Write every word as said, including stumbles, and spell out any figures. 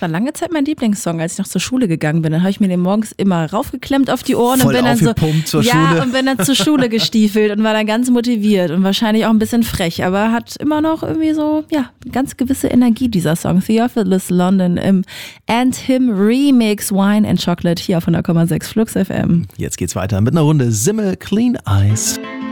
war lange Zeit mein Lieblingssong, als ich noch zur Schule gegangen bin. Dann habe ich mir den morgens immer raufgeklemmt auf die Ohren Voll und bin dann so zur ja Schule. und bin dann zur Schule gestiefelt und war dann ganz motiviert und wahrscheinlich auch ein bisschen frech, aber hat immer noch irgendwie so ja ganz gewisse Energie dieser Song. Theophilus London im And Him Remix Wine and Chocolate hier auf hundert Komma sechs Flux F M. Jetzt geht's weiter mit einer Runde Simmel Clean Eyes.